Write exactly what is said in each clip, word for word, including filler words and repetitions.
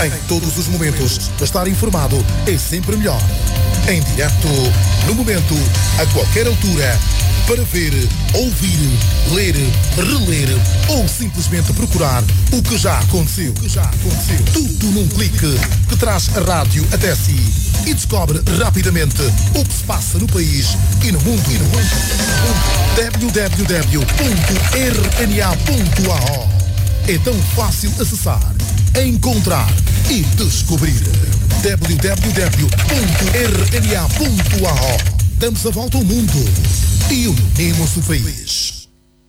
Em todos os momentos, estar informado é sempre melhor. Em direto, no momento, a qualquer altura, para ver, ouvir, ler, reler ou simplesmente procurar o que já aconteceu. Que já aconteceu. Tudo num clique que traz a rádio até si e descobre rapidamente o que se passa no país e no mundo. E no mundo. w w w ponto r n a ponto a o É tão fácil acessar, encontrar e descobrir. w w w ponto r n a ponto a o Damos a volta ao mundo e unimos o país.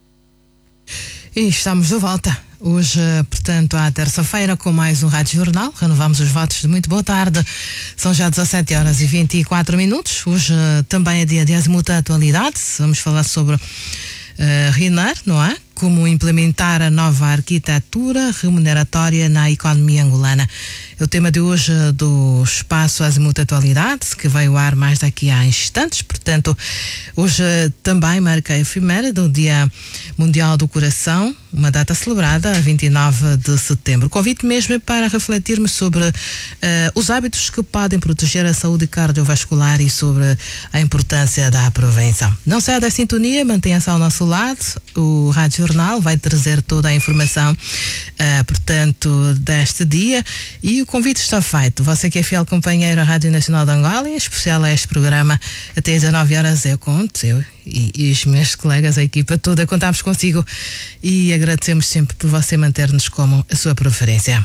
E estamos de volta. Hoje, portanto, à terça-feira, com mais um Rádio Jornal. Renovamos os votos de muito boa tarde. São já dezassete horas e vinte e quatro minutos. Hoje também é dia de azimuta atualidade. Vamos falar sobre uh, RINAR, não é? Como implementar a nova arquitetura remuneratória na economia angolana. É o tema de hoje do Espaço Azimuta Atualidade, que vai ao ar mais daqui a instantes. Portanto, hoje também marca a efeméride do Dia Mundial do Coração, uma data celebrada a vinte e nove de setembro. O convite mesmo é para refletirmos sobre uh, os hábitos que podem proteger a saúde cardiovascular e sobre a importância da prevenção. Não saia da sintonia, mantenha-se ao nosso lado. O Rádio Jornal vai trazer toda a informação, uh, portanto, deste dia, e o convite está feito. Você que é fiel companheiro à Rádio Nacional de Angola, em especial a este programa, até às dezenove horas eu conto, eu e, e os meus colegas, a equipa toda, contamos consigo e agradecemos sempre por você manter-nos como a sua preferência.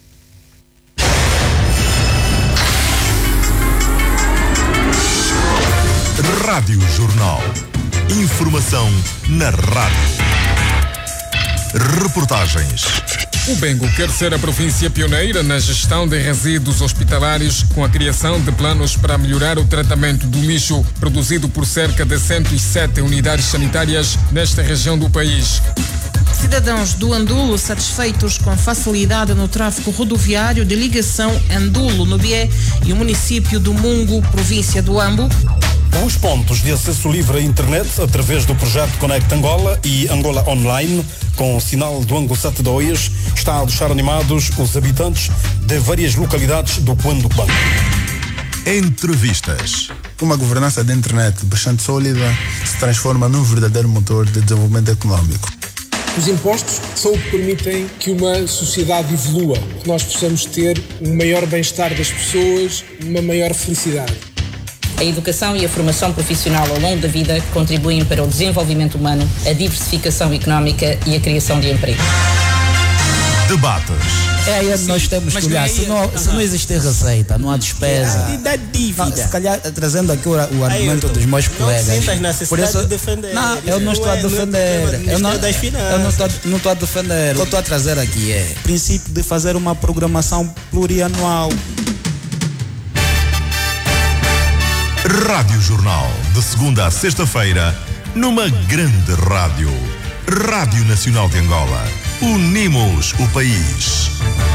Rádio Jornal. Informação na rádio. Reportagens. O Bengo quer ser a província pioneira na gestão de resíduos hospitalares com a criação de planos para melhorar o tratamento do lixo produzido por cerca de cento e sete unidades sanitárias nesta região do país. Cidadãos do Andulo satisfeitos com facilidade no tráfego rodoviário de ligação Andulo-Nobié e o município do Mungo, província do Ambo. Com os pontos de acesso livre à internet através do projeto Conect Angola e Angola Online, com o sinal do ANGOSAT dois, está a deixar animados os habitantes de várias localidades do Cuando-Banco. Entrevistas. Uma governança da internet bastante sólida se transforma num verdadeiro motor de desenvolvimento econômico. Os impostos são o que permitem que uma sociedade evolua, que nós possamos ter um maior bem-estar das pessoas, uma maior felicidade. A educação e a formação profissional ao longo da vida contribuem para o desenvolvimento humano, a diversificação económica e a criação de emprego. Debates. É aí onde nós temos que olhar. Se não, se não existir receita, não há despesa. Da dívida. Não, se calhar, trazendo aqui o, o argumento dos meus colegas. Por isso, de defender. Não, eu não estou a defender. Eu não, eu não estou, não estou a defender. O que eu estou a trazer aqui é o princípio de fazer uma programação plurianual. Rádio Jornal, de segunda a sexta-feira, numa grande rádio. Rádio Nacional de Angola. Unimos o país.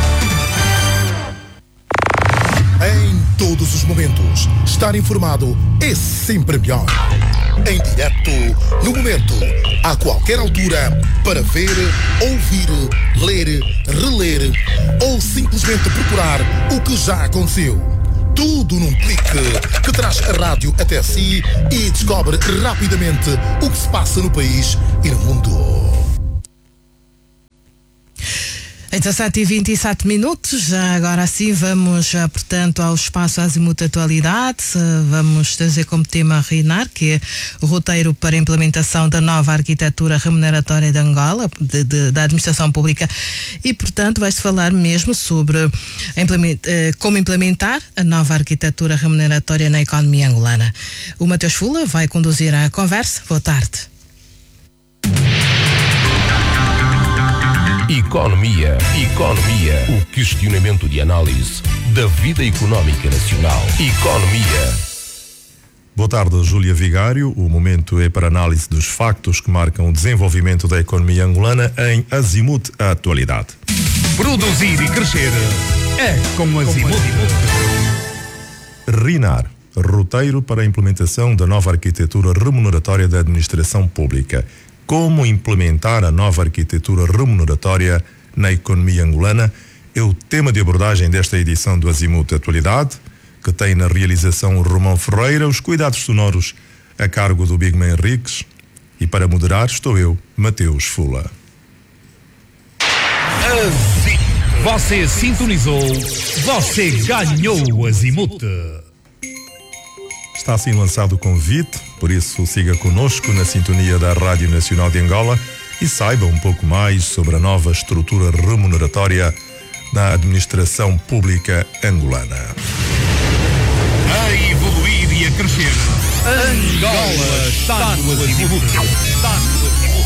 Em todos os momentos, estar informado é sempre melhor. Em direto, no momento, a qualquer altura, para ver, ouvir, ler, reler ou simplesmente procurar o que já aconteceu. Tudo num clique que traz a rádio até si e descobre rapidamente o que se passa no país e no mundo. dezassete e vinte e sete minutos, agora sim vamos, portanto, ao espaço Azimuta Atualidade. Vamos trazer como tema RINAR, que é o roteiro para a implementação da nova arquitetura remuneratória de Angola, de, de, da administração pública, e, portanto, vai-se falar mesmo sobre a implement, como implementar a nova arquitetura remuneratória na economia angolana. O Mateus Fula vai conduzir a conversa. Boa tarde. Economia, economia, o questionamento de análise da vida económica nacional. Economia. Boa tarde, Júlia Vigário. O momento é para análise dos factos que marcam o desenvolvimento da economia angolana em Azimut Atualidade. Produzir e crescer é com Azimut. RINAR, roteiro para a implementação da nova arquitetura remuneratória da administração pública. Como implementar a nova arquitetura remuneratória na economia angolana é o tema de abordagem desta edição do Azimuth Atualidade, que tem na realização o Romão Ferreira, os cuidados sonoros a cargo do Bigman Henriques, e para moderar estou eu, Mateus Fula. Você sintonizou, você ganhou o Azimuth. Está assim lançado o convite, por isso siga conosco na sintonia da Rádio Nacional de Angola e saiba um pouco mais sobre a nova estrutura remuneratória da administração pública angolana. A evoluir e a crescer, Angola está no Azimuth. Está no Azimuth.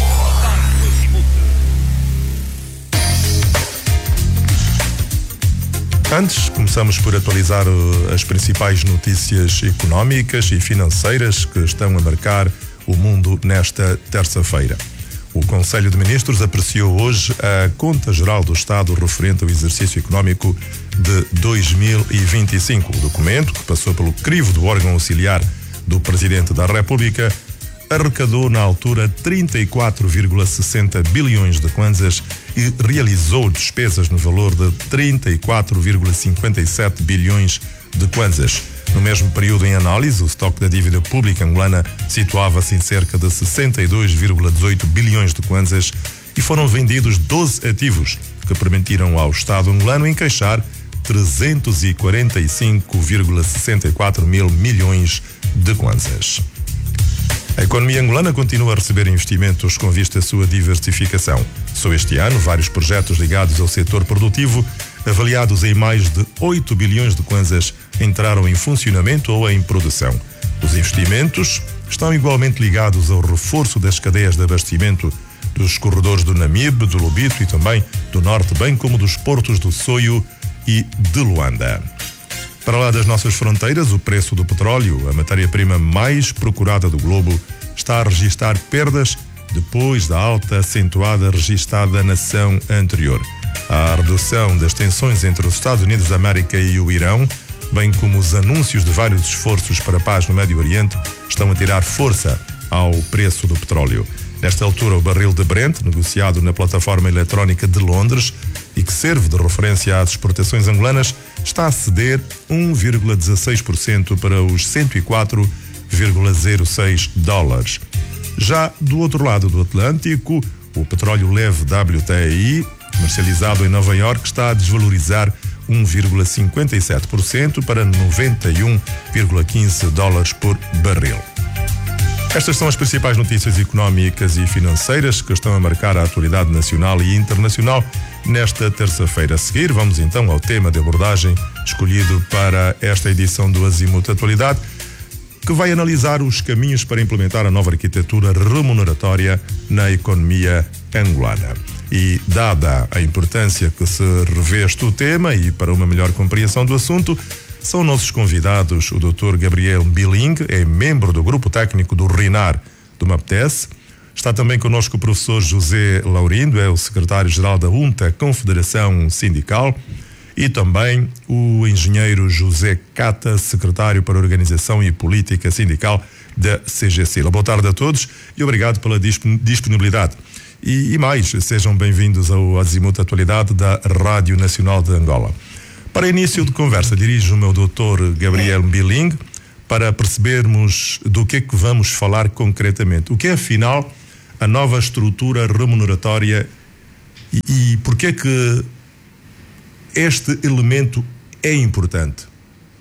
Antes, começamos por atualizar as principais notícias económicas e financeiras que estão a marcar o mundo nesta terça-feira. O Conselho de Ministros apreciou hoje a Conta Geral do Estado referente ao exercício económico de dois mil e vinte e cinco. O documento, que passou pelo crivo do órgão auxiliar do Presidente da República, arrecadou na altura trinta e quatro vírgula sessenta bilhões de kwanzas e realizou despesas no valor de trinta e quatro vírgula cinquenta e sete bilhões de kwanzas. No mesmo período em análise, o estoque da dívida pública angolana situava-se em cerca de sessenta e dois vírgula dezoito bilhões de kwanzas e foram vendidos doze ativos que permitiram ao Estado angolano encaixar trezentos e quarenta e cinco vírgula sessenta e quatro mil milhões de kwanzas. A economia angolana continua a receber investimentos com vista à sua diversificação. Só este ano, vários projetos ligados ao setor produtivo, avaliados em mais de oito bilhões de kwanzas, entraram em funcionamento ou em produção. Os investimentos estão igualmente ligados ao reforço das cadeias de abastecimento dos corredores do Namibe, do Lobito e também do Norte, bem como dos portos do Soio e de Luanda. Para lá das nossas fronteiras, o preço do petróleo, a matéria-prima mais procurada do globo, está a registrar perdas depois da alta acentuada registada na sessão anterior. A redução das tensões entre os Estados Unidos da América e o Irão, bem como os anúncios de vários esforços para a paz no Médio Oriente, estão a tirar força ao preço do petróleo. Nesta altura, o barril de Brent, negociado na plataforma eletrónica de Londres e que serve de referência às exportações angolanas, está a ceder um vírgula dezasseis por cento para os cento e quatro vírgula zero seis dólares. Já do outro lado do Atlântico, o petróleo leve W T I, comercializado em Nova Iorque, está a desvalorizar um vírgula cinquenta e sete por cento para noventa e um vírgula quinze dólares por barril. Estas são as principais notícias económicas e financeiras que estão a marcar a atualidade nacional e internacional nesta terça-feira. A seguir, vamos então ao tema de abordagem escolhido para esta edição do Azimuth Atualidade, que vai analisar os caminhos para implementar a nova arquitetura remuneratória na economia angolana. E, dada a importância que se reveste o tema e para uma melhor compreensão do assunto, são nossos convidados o doutor Gabriel Biling, é membro do grupo técnico do RINAR do MAPTES. Está também connosco o professor José Laurindo, é o secretário-geral da U N T A, Confederação Sindical, e também o engenheiro José Cata, secretário para a Organização e Política Sindical da C G C. Boa tarde a todos e obrigado pela disponibilidade. E, e mais, sejam bem-vindos ao Azimuth Atualidade da Rádio Nacional de Angola. Para início de conversa, dirijo-me ao doutor Gabriel Biling para percebermos do que é que vamos falar concretamente. O que é, afinal, a nova estrutura remuneratória e, e por que é que este elemento é importante?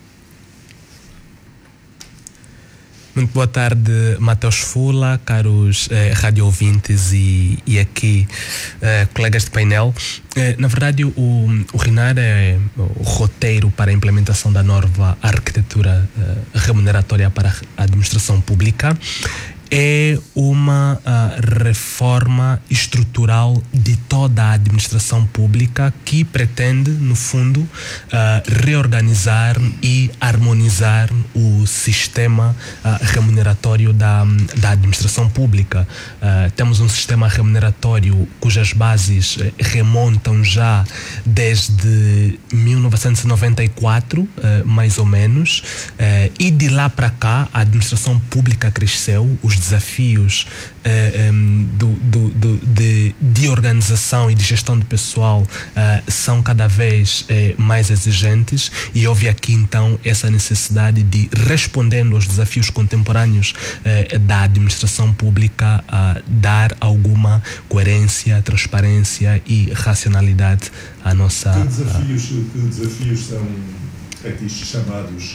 Muito boa tarde, Mateus Fula, caros eh, rádio ouvintes e, e aqui eh, colegas de painel. Eh, na verdade, o, o RINAR é o roteiro para a implementação da nova arquitetura eh, remuneratória para a administração pública. É uma uh, reforma estrutural de toda a administração pública que pretende, no fundo, uh, reorganizar e harmonizar o sistema uh, remuneratório da, da administração pública. Uh, temos um sistema remuneratório cujas bases uh, remontam já desde mil novecentos e noventa e quatro, uh, mais ou menos, uh, e de lá para cá a administração pública cresceu, os desafios uh, um, do, do, do, de, de organização e de gestão de pessoal uh, são cada vez uh, mais exigentes, e houve aqui então essa necessidade de, respondendo aos desafios contemporâneos uh, da administração pública, uh, dar alguma coerência, transparência e racionalidade à nossa... Que desafios, que desafios são aqui chamados?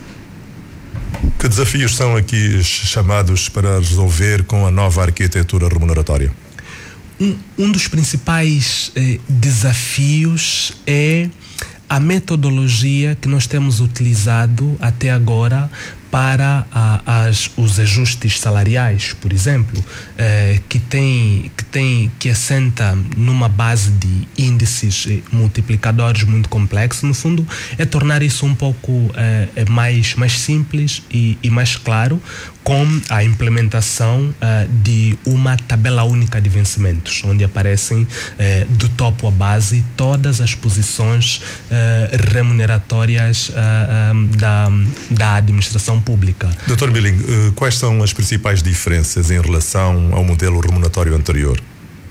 Que desafios são aqui chamados para resolver com a nova arquitetura remuneratória? Um, um dos principais eh, desafios é a metodologia que nós temos utilizado até agora para a, as, os ajustes salariais, por exemplo, eh, que tem, que tem, que assenta numa base de índices eh, multiplicadores muito complexos. No fundo, é tornar isso um pouco eh, mais, mais simples e, e mais claro, com a implementação uh, de uma tabela única de vencimentos, onde aparecem uh, do topo à base todas as posições uh, remuneratórias uh, um, da, da administração pública. doutor Biling, uh, quais são as principais diferenças em relação ao modelo remuneratório anterior?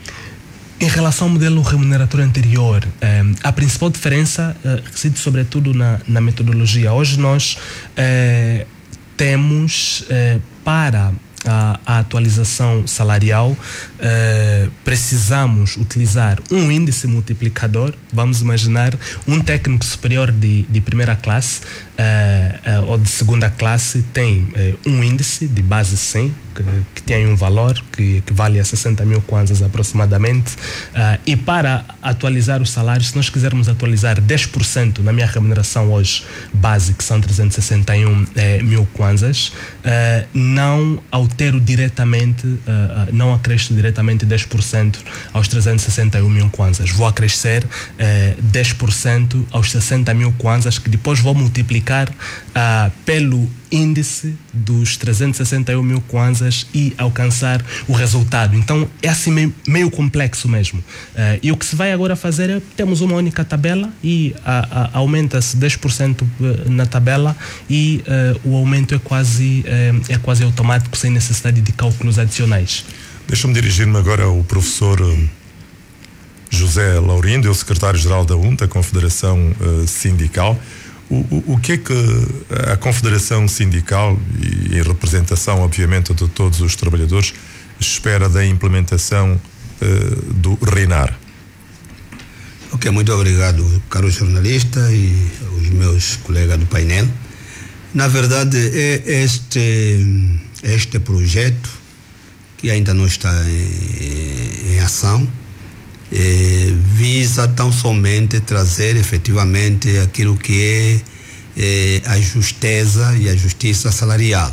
Em relação ao modelo remuneratório anterior, um, a principal diferença uh, reside sobretudo na, na metodologia. Hoje nós uh, temos eh, para a, a atualização salarial eh, precisamos utilizar um índice multiplicador. Vamos imaginar um técnico superior de, de primeira classe eh, eh, ou de segunda classe tem eh, um índice de base cem que, que tem um valor que, que vale a sessenta mil kwanzas aproximadamente, uh, e para atualizar os salários, se nós quisermos atualizar dez por cento na minha remuneração hoje base, que são trezentos e sessenta e um eh, mil kwanzas, uh, não altero diretamente, uh, uh, não acresço diretamente dez por cento aos trezentos e sessenta e um mil kwanzas, vou acrescer uh, dez por cento aos sessenta mil kwanzas, que depois vou multiplicar uh, pelo índice dos trezentos e sessenta e um mil kwanzas e alcançar o resultado. Então é assim meio, meio complexo mesmo. Uh, e o que se vai agora fazer é, temos uma única tabela e a, a, aumenta-se dez por cento na tabela e uh, o aumento é quase, uh, é quase automático, sem necessidade de cálculos adicionais. Deixa-me dirigir-me agora ao professor José Laurindo, eu secretário-geral da U N T, a Confederação uh, Sindical. O, o, o que é que a Confederação Sindical, e em representação, obviamente, de todos os trabalhadores, espera da implementação uh, do RENAR? Ok, muito obrigado, caro jornalista e os meus colegas do painel. Na verdade, é este, este projeto, que ainda não está em, em ação, Eh, visa tão somente trazer efetivamente aquilo que é eh, a justeza e a justiça salarial.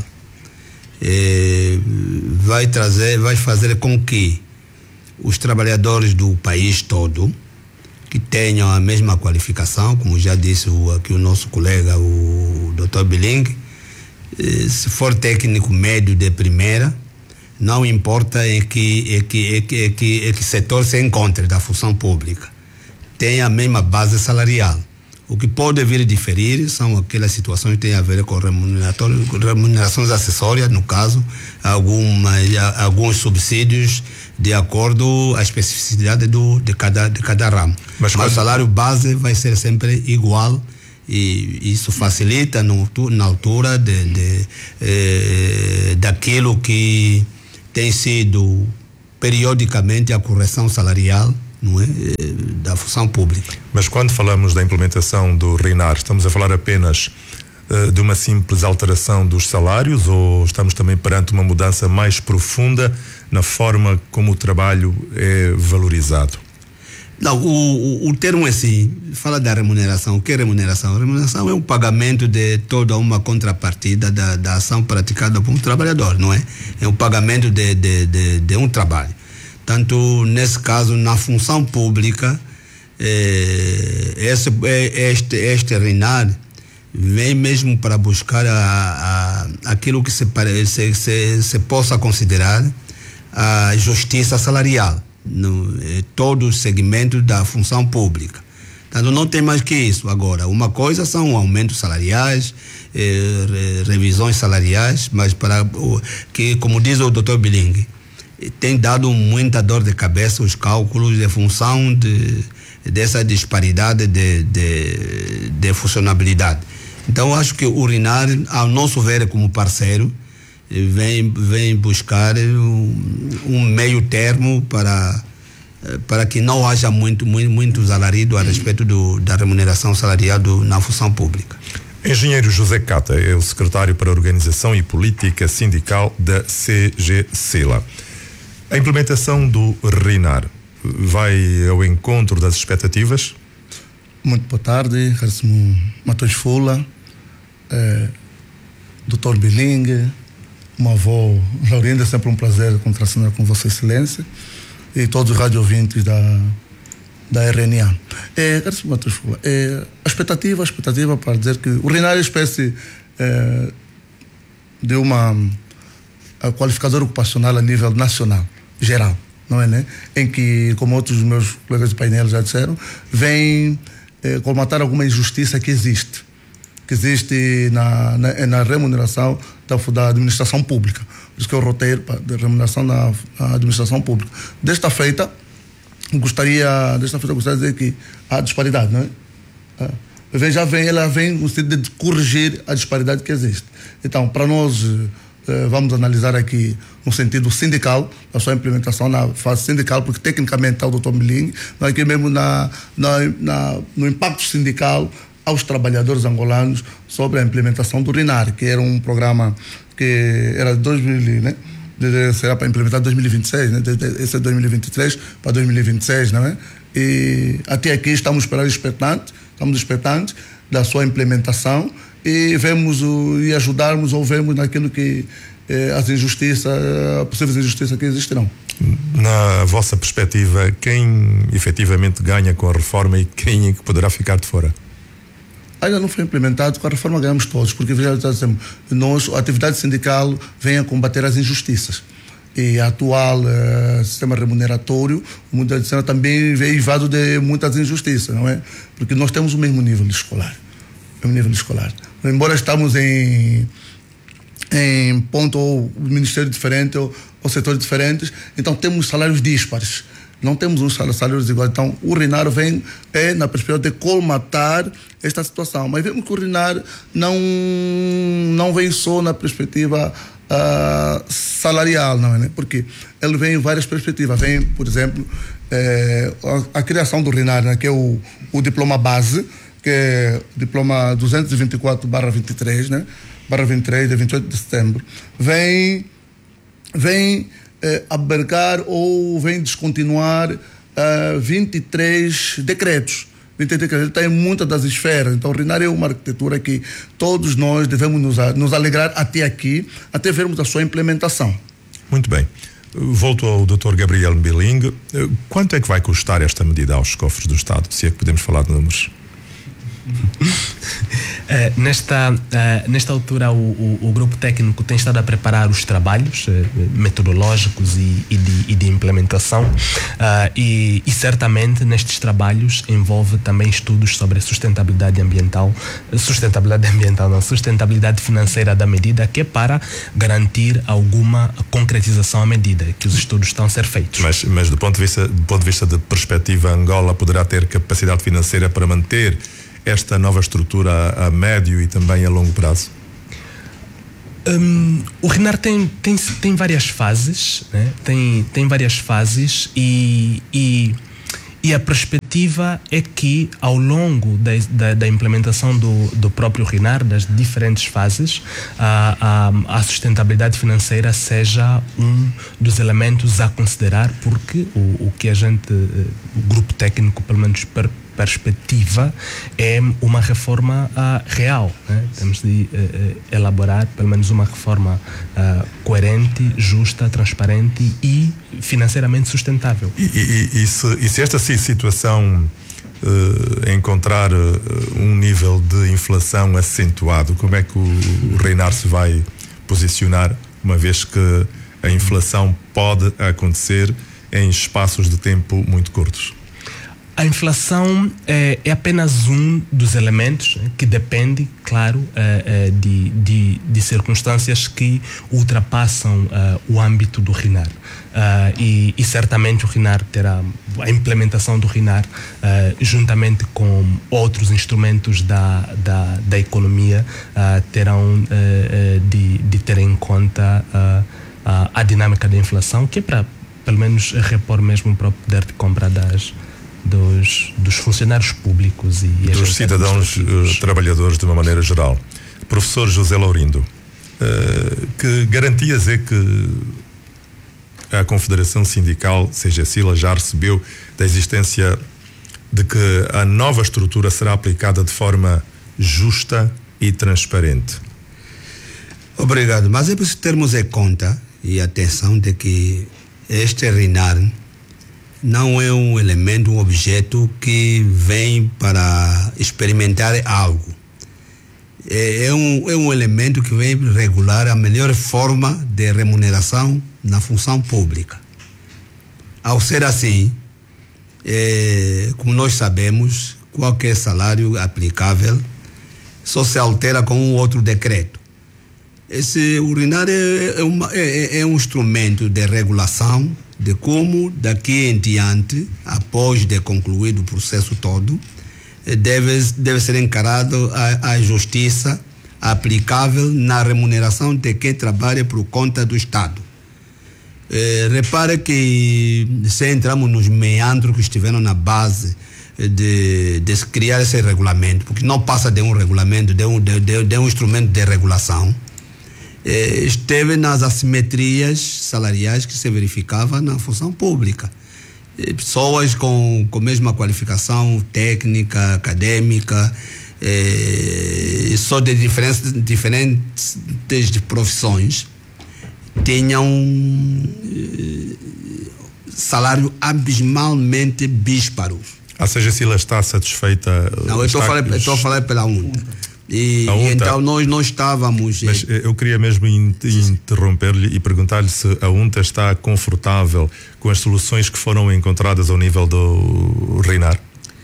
Eh, vai trazer, vai fazer com que os trabalhadores do país todo, que tenham a mesma qualificação, como já disse o, aqui o nosso colega, o doutor Biling, eh, se for técnico médio de primeira, não importa em que, em que, em que, em que, em que setor se encontre da função pública, tem a mesma base salarial. O que pode vir a diferir são aquelas situações que têm a ver com remunerações acessórias, no caso, algumas, alguns subsídios de acordo à especificidade do, de, cada, de cada ramo. Mas, Mas quando... o salário base vai ser sempre igual, e isso facilita no, na altura de, de, eh, daquilo que tem sido periodicamente a correção salarial, não é, da função pública. Mas quando falamos da implementação do RENAR, estamos a falar apenas uh, de uma simples alteração dos salários, ou estamos também perante uma mudança mais profunda na forma como o trabalho é valorizado? Não, o, o, o termo assim, fala da remuneração. O que é remuneração? A remuneração é um pagamento de toda uma contrapartida da, da ação praticada por um trabalhador, não é? É um pagamento de, de, de, de um trabalho. Tanto, nesse caso, na função pública, eh, esse, este, este RENAR vem mesmo para buscar a, a, aquilo que se, se, se, se possa considerar a justiça salarial no eh, todo o segmento da função pública. Portanto, não tem mais que isso. Agora, uma coisa são aumentos salariais, eh, re, revisões salariais, mas para o, que, como diz o doutor Biling, tem dado muita dor de cabeça os cálculos em função de, dessa disparidade de, de, de funcionabilidade. Então, acho que o RINAR, ao nosso ver como parceiro, vem, vem buscar um, um meio termo para, para que não haja muito, muito, muitos alaridos a respeito do, da remuneração salarial do, na função pública. Engenheiro José Cata é o secretário para a Organização e Política Sindical da C G C L A. A implementação do RINAR vai ao encontro das expectativas? Muito boa tarde, Carlos Matos Fula, eh, doutor Biling, uma avó Laurinda, é sempre um prazer contracenar com Vossa Excelência e todos os radio-ouvintes da, da R N A. É, Carlos Matos Fula, é, a expectativa, a expectativa para dizer que o RINAR é espécie é, de uma a qualificador ocupacional a nível nacional, geral, não é, né? Em que, como outros meus colegas de painel já disseram, vem é, colmatar alguma injustiça que existe, que existe na, na, na remuneração da, da administração pública. Por isso que eu roteiro de remuneração na, na administração pública. Desta feita, gostaria, desta feita, gostaria de dizer que há disparidade, não é? É, já vem, ela vem no sentido de corrigir a disparidade que existe. Então, para nós, eh, vamos analisar aqui no sentido sindical, a sua implementação na fase sindical, porque tecnicamente está o doutor Biling, mas aqui mesmo na, na, na, no impacto sindical aos trabalhadores angolanos sobre a implementação do RINAR, que era um programa que era de dois mil, né? De, será para implementar dois mil e vinte e seis, né? Esse é dois mil e vinte e três para dois mil e vinte e seis, não é? E até aqui estamos esperando expectantes, estamos expectantes da sua implementação e vemos o, e ajudarmos ou vemos naquilo que eh, as injustiças, possíveis injustiças que existirão. Na vossa perspectiva, quem efetivamente ganha com a reforma e quem é que poderá ficar de fora? Ainda não foi implementado, com a reforma ganhamos todos, porque já dizemos, nós, a atividade sindical vem a combater as injustiças. E o atual uh, sistema remuneratório, o mundo da também vem invado de muitas injustiças, não é? Porque nós temos o mesmo nível escolar. O mesmo nível escolar. Embora estamos em, em ponto ou ministério diferente ou, ou setores diferentes, então temos salários díspares. Não temos uns salários iguais. Então, o RINAR vem é, na perspectiva de colmatar esta situação. Mas vemos que o RINAR não, não vem só na perspectiva uh, salarial, não é? Né? Porque ele vem em várias perspectivas. Vem, por exemplo, é, a, a criação do RINAR, né? Que é o, o diploma base, que é o diploma duzentos e vinte e quatro barra vinte e três, né? barra vinte e três, de vinte e oito de setembro. Vem... vem Eh, abarcar ou vem descontinuar uh, vinte e três decretos. vinte e três decretos. Ele tem muitas das esferas. Então, o RINAR é uma arquitetura que todos nós devemos nos, nos alegrar até aqui, até vermos a sua implementação. Muito bem. Volto ao doutor Gabriel Biling. Quanto é que vai custar esta medida aos cofres do Estado, se é que podemos falar de números? Uh, nesta, uh, nesta altura o, o, o grupo técnico tem estado a preparar os trabalhos uh, metodológicos e, e, de, e de implementação uh, e, e certamente nestes trabalhos envolve também estudos sobre sustentabilidade ambiental, sustentabilidade ambiental não, sustentabilidade financeira da medida, que é para garantir alguma concretização à medida que os estudos estão a ser feitos. Mas, mas do ponto de vista, do ponto de vista de perspectiva, Angola poderá ter capacidade financeira para manter esta nova estrutura a, a médio e também a longo prazo? Um, o RINAR tem, tem, tem várias fases, né? tem, tem várias fases e, e, e a perspectiva é que ao longo da, da, da implementação do, do próprio RINAR, das diferentes fases, a, a, a sustentabilidade financeira seja um dos elementos a considerar, porque o, o que a gente, o grupo técnico, pelo menos per, perspectiva, é uma reforma uh, real, né? Temos de uh, elaborar pelo menos uma reforma uh, coerente, justa, transparente e financeiramente sustentável. E, e, e, se, e se esta situação uh, encontrar uh, um nível de inflação acentuado, como é que o, o RINAR se vai posicionar, uma vez que a inflação pode acontecer em espaços de tempo muito curtos? a inflação é, é apenas um dos elementos que depende, claro, é, é, de, de, de circunstâncias que ultrapassam é, o âmbito do R I N A R. Uh, e, e certamente o R I N A R terá a implementação do R I N A R uh, juntamente com outros instrumentos da, da, da economia uh, terão uh, uh, de, de ter em conta uh, uh, a dinâmica da inflação, que é para pelo menos repor mesmo o próprio poder de compra das, dos, dos funcionários públicos e dos cidadãos uh, trabalhadores de uma maneira geral. Professor José Laurindo, uh, que garantias é que a Confederação Sindical C G S I L A já recebeu da existência de que a nova estrutura será aplicada de forma justa e transparente? Obrigado, mas é preciso termos em conta e atenção de que este R I N A R não é um elemento, um objeto que vem para experimentar algo. É, é, um, é um elemento que vem regular a melhor forma de remuneração na função pública. Ao ser assim, é, como nós sabemos, qualquer salário aplicável só se altera com um outro decreto. Esse, o R I N A R é, é, uma, é, é um instrumento de regulação de como daqui em diante, após de concluído o processo todo, deve, deve ser encarado a, a justiça aplicável na remuneração de quem trabalha por conta do Estado. É, repare que se entramos nos meandros que estiveram na base de, de se criar esse regulamento, porque não passa de um regulamento, de um, de, de, de um instrumento de regulação, é, esteve nas assimetrias salariais que se verificava na função pública. É, pessoas com, com a mesma qualificação técnica, acadêmica, é, só de diferentes, diferentes de profissões, tenham uh, salário abismalmente bísparos. A C G S I L A está satisfeita? Não, eu estou a falar, estou a falar pela U N T A. E, a U N T A. E então nós não estávamos... Mas eu queria mesmo interromper-lhe e perguntar-lhe se a U N T A está confortável com as soluções que foram encontradas ao nível do R I N A R?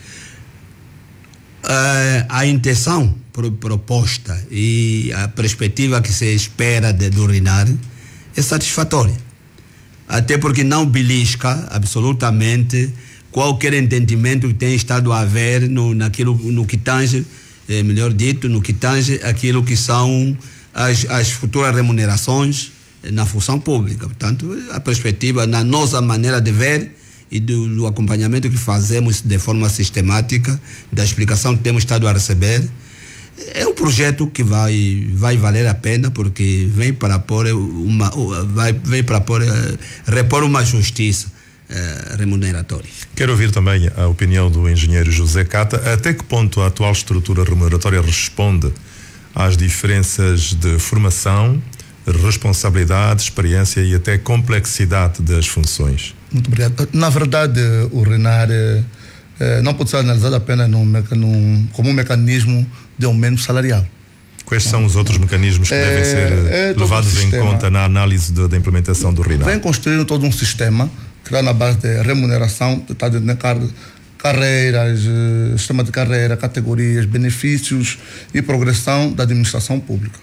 Uh, a intenção pro, proposta e a perspectiva que se espera de, do R I N A R é satisfatória, até porque não belisca absolutamente qualquer entendimento que tenha estado a haver no, naquilo, no que tange, eh, melhor dito, no que tange aquilo que são as, as futuras remunerações eh, na função pública. Portanto, a perspectiva, na nossa maneira de ver e do, do acompanhamento que fazemos de forma sistemática, da explicação que temos estado a receber, é um projeto que vai, vai valer a pena, porque vem para pôr uma, vai, vem para pôr, repor uma justiça uh, remuneratória. Quero ouvir também a opinião do engenheiro José Cata. Até que ponto a atual estrutura remuneratória responde às diferenças de formação, responsabilidade, experiência e até complexidade das funções? Muito obrigado. Na verdade, o R I N A R eh, não pode ser analisado apenas num, num, como um mecanismo de aumento salarial. Quais são os outros mecanismos que é, devem ser é levados em conta na análise de, da implementação do R I N A R? Vem construindo todo um sistema que está na base de remuneração, está de carreiras, sistema de carreira, categorias, benefícios e progressão da administração pública.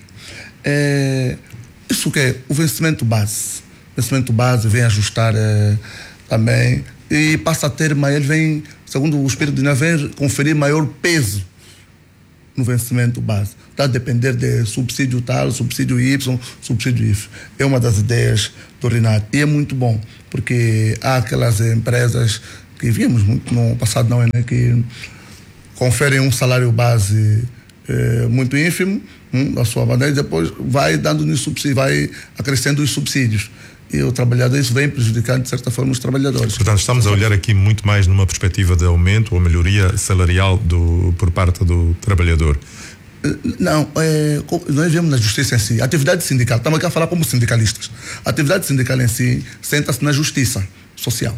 É, isso que é o vencimento base. O vencimento base vem ajustar é, também e passa a ter, mas ele vem, segundo o espírito de N A R, vem conferir maior peso no vencimento base. Está a depender de subsídio tal, subsídio Y, subsídio Y. É uma das ideias do R I N A R. E é muito bom, porque há aquelas empresas que vimos muito no passado, não é, né, que conferem um salário base eh, muito ínfimo hum, da sua maneira, e depois vai dando nos subsídios, vai acrescendo os subsídios. E o trabalhador, isso vem prejudicando, de certa forma, os trabalhadores. Portanto, estamos a olhar aqui muito mais numa perspectiva de aumento ou melhoria salarial do, por parte do trabalhador. Não, é, nós vemos na justiça em si, a atividade sindical, estamos aqui a falar como sindicalistas, a atividade sindical em si senta-se na justiça social.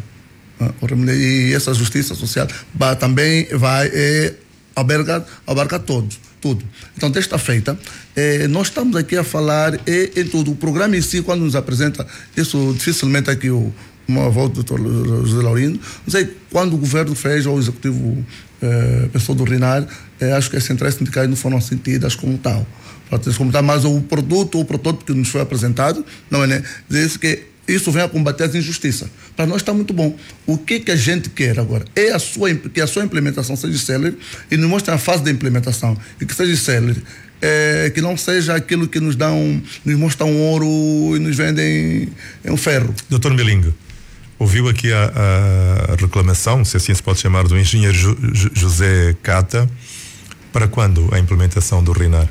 E essa justiça social vai, também vai é, abarcar, abarcar todos. Tudo. Então, desta feita, eh, nós estamos aqui a falar eh, em tudo. O programa em si, quando nos apresenta, isso dificilmente aqui o meu avô, o doutor José Laurindo. Não sei quando o governo fez, ou o executivo eh, pessoa do RINAR, eh, acho que esse interesse sindicais não foram sentidas como tal. Como tal, mas o produto, o protótipo que nos foi apresentado, não é, né? Diz que isso vem a combater as injustiças. Para nós está muito bom. O que que a gente quer agora? É a sua, que a sua implementação seja célere e nos mostre a fase da implementação. E que seja célere. É, que não seja aquilo que nos dão, nos mostram um ouro e nos vendem um ferro. doutor Melingo, ouviu aqui a, a reclamação, se assim se pode chamar, do engenheiro Ju, Ju, José Cata. Para quando a implementação do RINAR?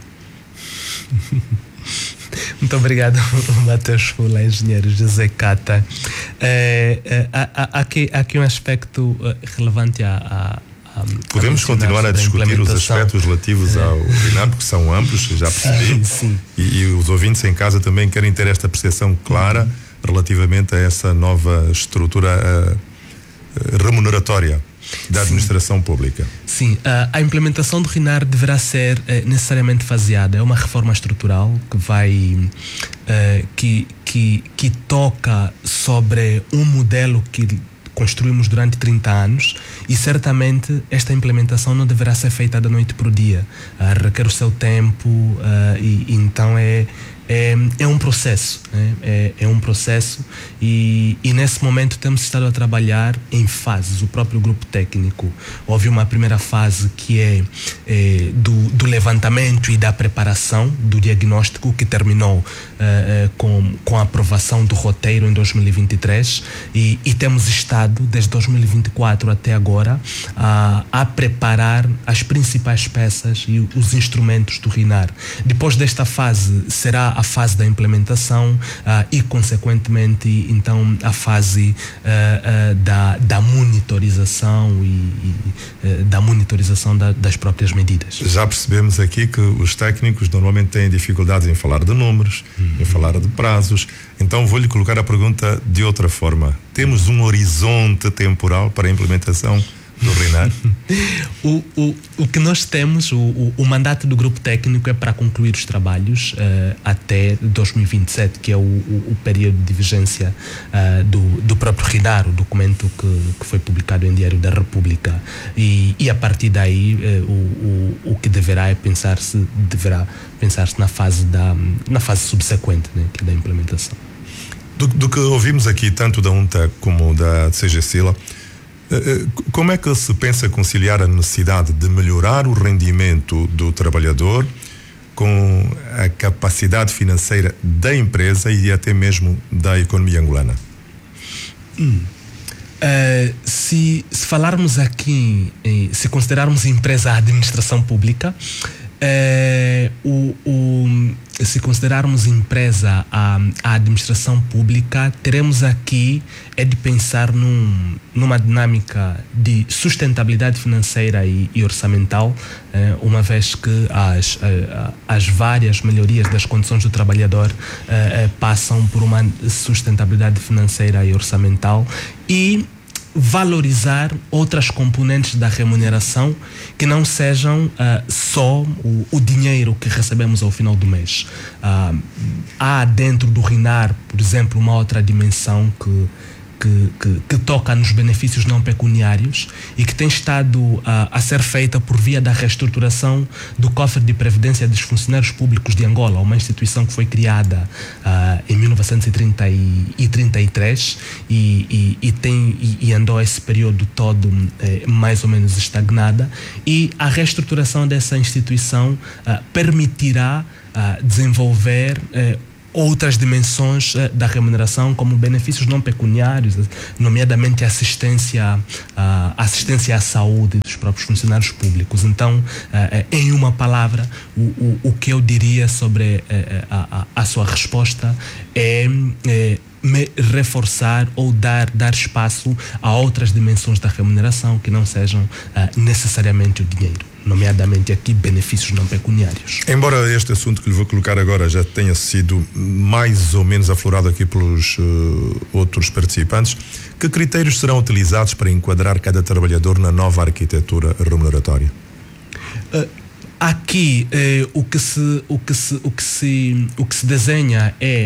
Muito obrigado, Matheus Fula, engenheiro José Cata. É, é, há, há, aqui, há aqui um aspecto relevante a, a, a Podemos continuar a discutir os aspectos relativos é. ao RINAR, porque são amplos, já percebi. Sim, sim. E, e os ouvintes em casa também querem ter esta percepção clara uhum. relativamente a essa nova estrutura uh, uh, remuneratória da administração Sim. pública. Sim, a, a implementação do RINAR deverá ser eh, necessariamente faseada. É uma reforma estrutural que vai eh, que, que, que toca sobre um modelo que construímos durante trinta anos e certamente esta implementação não deverá ser feita da noite para o dia. Uh, requer o seu tempo uh, e, e então é É, é um processo, né? é, é um processo e, e nesse momento temos estado a trabalhar em fases. O próprio grupo técnico, houve uma primeira fase que é, é do, do levantamento e da preparação do diagnóstico, que terminou é, com, com a aprovação do roteiro em dois mil e vinte e três e, e temos estado desde dois mil e vinte e quatro até agora a, a preparar as principais peças e os instrumentos do RINAR. Depois desta fase será a fase da implementação uh, e, consequentemente, então, a fase uh, uh, da, da monitorização e, e uh, da monitorização da, das próprias medidas. Já percebemos aqui que os técnicos normalmente têm dificuldades em falar de números, uhum. em falar de prazos. Então, vou-lhe colocar a pergunta de outra forma. Temos um horizonte temporal para a implementação do RINAR? o, o, o que nós temos, o, o, o mandato do grupo técnico é para concluir os trabalhos uh, até dois mil e vinte e sete, que é o, o, o período de vigência uh, do, do próprio RINAR, o documento que, que foi publicado em Diário da República. E, e a partir daí, uh, o, o, o que deverá é pensar-se, deverá pensar-se na fase, da, na fase subsequente, né, que é da implementação. Do, do que ouvimos aqui, tanto da UNTA como da C G SILA, como é que se pensa conciliar a necessidade de melhorar o rendimento do trabalhador com a capacidade financeira da empresa e até mesmo da economia angolana? Hum. Uh, se, se falarmos aqui, eh, se considerarmos empresa a administração pública, uh, o, o, se considerarmos empresa a, a administração pública, teremos aqui é de pensar num, numa dinâmica de sustentabilidade financeira e, e orçamental, eh, uma vez que as, eh, as várias melhorias das condições do trabalhador eh, eh, passam por uma sustentabilidade financeira e orçamental e valorizar outras componentes da remuneração que não sejam uh, só o, o dinheiro que recebemos ao final do mês. Uh, há dentro do RINAR, por exemplo, uma outra dimensão que Que, que, que toca nos benefícios não pecuniários e que tem estado uh, a ser feita por via da reestruturação do cofre de previdência dos funcionários públicos de Angola, uma instituição que foi criada uh, em mil novecentos e trinta e três e, e, e, tem, e, e andou esse período todo eh, mais ou menos estagnada, e a reestruturação dessa instituição uh, permitirá uh, desenvolver uh, outras dimensões uh, da remuneração, como benefícios não pecuniários, nomeadamente assistência, uh, assistência à saúde dos próprios funcionários públicos. Então, uh, em uma palavra, o, o, o que eu diria sobre uh, a, a, a sua resposta é, é me reforçar ou dar, dar espaço a outras dimensões da remuneração que não sejam uh, necessariamente o dinheiro, nomeadamente aqui benefícios não pecuniários. Embora este assunto que lhe vou colocar agora já tenha sido mais ou menos aflorado aqui pelos uh, outros participantes, que critérios serão utilizados para enquadrar cada trabalhador na nova arquitetura remuneratória? Uh, Aqui eh, o, que se, o, que se, o, que se, o que se desenha é,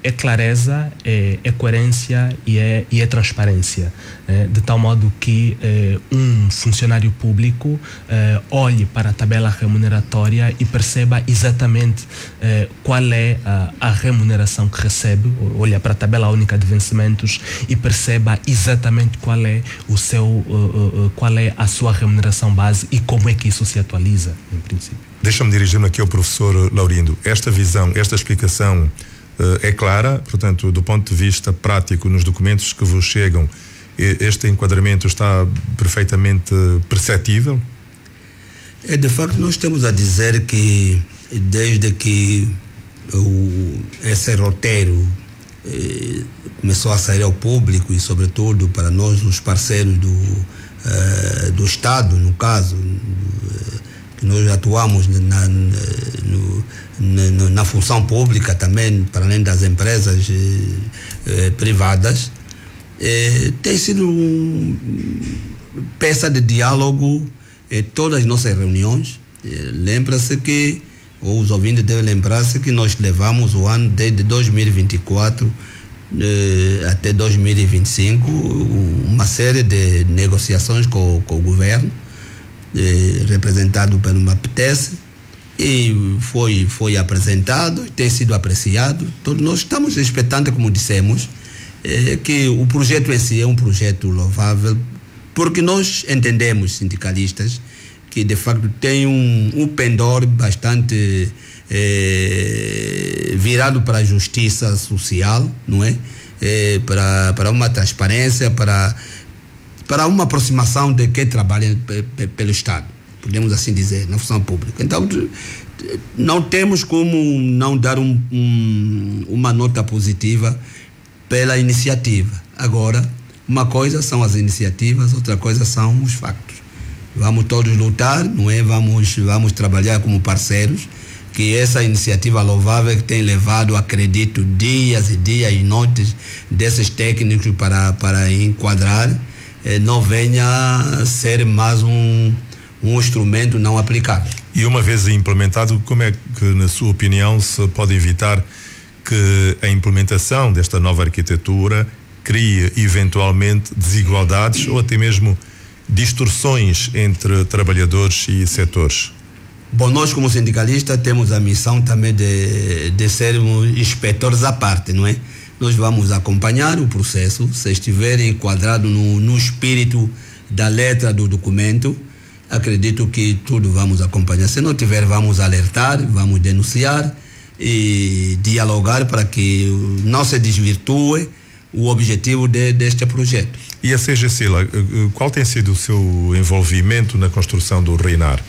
é clareza, é, é coerência e é, e é transparência, né? De tal modo que eh, um funcionário público eh, olhe para a tabela remuneratória e perceba exatamente eh, qual é a, a remuneração que recebe, olha para a tabela única de vencimentos e perceba exatamente qual é o seu, uh, uh, qual é a sua remuneração base e como é que isso se atualiza, em princípio. Deixa-me dirigir-me aqui ao professor Laurindo. Esta visão, esta explicação uh, é clara, portanto, do ponto de vista prático, nos documentos que vos chegam, este enquadramento está perfeitamente perceptível? É, de facto, nós temos a dizer que desde que o, esse roteiro eh, começou a sair ao público e, sobretudo, para nós, os parceiros do, eh, do Estado, no caso, eh, que nós atuamos na, no, na, na função pública também, para além das empresas eh, privadas, eh, tem sido um, peça de diálogo em todas as nossas reuniões. Eh, lembra-se que, ou os ouvintes devem lembrar-se que nós levamos o ano desde dois mil e vinte e quatro eh, até dois mil e vinte e cinco, uma série de negociações com, com o governo, Eh, representado pelo MAPTES, e foi, foi apresentado, tem sido apreciado. Todos nós estamos expectantes, como dissemos, eh, que o projeto em si é um projeto louvável, porque nós entendemos, sindicalistas, que de facto tem um, um pendor bastante eh, virado para a justiça social, não é? Eh, para, para uma transparência, para para uma aproximação de quem trabalha p- p- pelo Estado, podemos assim dizer, na função pública. Então, não temos como não dar um, um, uma nota positiva pela iniciativa. Agora, uma coisa são as iniciativas, outra coisa são os factos. Vamos todos lutar, não é? Vamos, vamos trabalhar como parceiros, que essa iniciativa louvável que tem levado, acredito, dias e dias e noites desses técnicos para, para enquadrar, não venha a ser mais um, um instrumento não aplicável. E uma vez implementado, como é que, na sua opinião, se pode evitar que a implementação desta nova arquitetura crie eventualmente desigualdades ou até mesmo distorções entre trabalhadores e setores? Bom, nós como sindicalistas temos a missão também de, de sermos inspetores à parte, não é? Nós vamos acompanhar o processo, se estiver enquadrado no, no espírito da letra do documento, acredito que tudo vamos acompanhar. Se não tiver, vamos alertar, vamos denunciar e dialogar para que não se desvirtue o objetivo de, deste projeto. E a C G Sila, qual tem sido o seu envolvimento na construção do REINAR?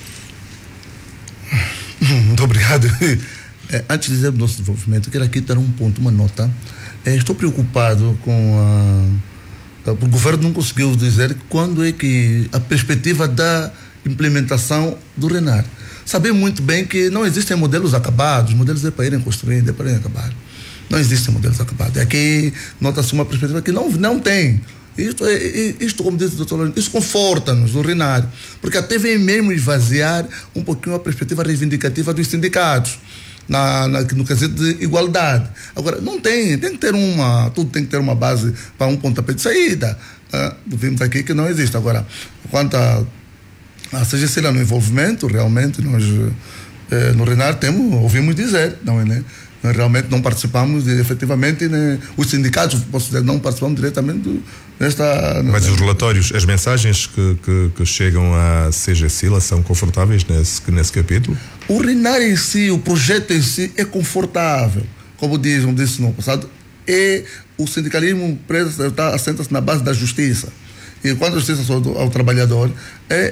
Muito obrigado. É, antes de dizer do nosso desenvolvimento, eu quero aqui dar um ponto, uma nota. É, estou preocupado com a, a, o governo não conseguiu dizer quando é que a perspectiva da implementação do REINAR. Sabemos muito bem que não existem modelos acabados, modelos é para irem construindo, é para irem acabar. Não existem modelos acabados. Aqui nota-se uma perspectiva que não, não tem. Isto, é, isto, como diz o doutor Laurindo, isso conforta-nos, o REINAR, porque até vem mesmo esvaziar um pouquinho a perspectiva reivindicativa dos sindicatos. Na, na, no quesito de igualdade. Agora, não tem, tem que ter uma, tudo tem que ter uma base para um pontapé de saída. Ah, vimos aqui que não existe. Agora, quanto a, a C G C no envolvimento, realmente nós eh, no REINAR temos, ouvimos dizer, não é, né? Nós realmente não participamos de, efetivamente, né, os sindicatos, posso dizer, não participamos diretamente do, nesta... Mas os relatórios, as mensagens que, que, que chegam à C G Sila são confortáveis nesse, nesse capítulo? O REINAR em si, o projeto em si é confortável. Como diz, como disse no passado, é, o sindicalismo preso, tá, assenta-se na base da justiça. E quando a justiça ao, ao trabalhador, é